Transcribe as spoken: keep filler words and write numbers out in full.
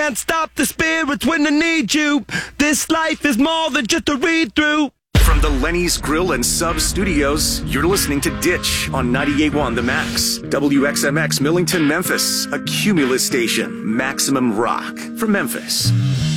can't stop the spirits when they need you. This life is more than just a read-through. From the Lenny's Grill and Sub Studios, you're listening to Ditch on ninety-eight point one The Max. W X M X Millington, Memphis. A Cumulus station. Maximum rock for Memphis.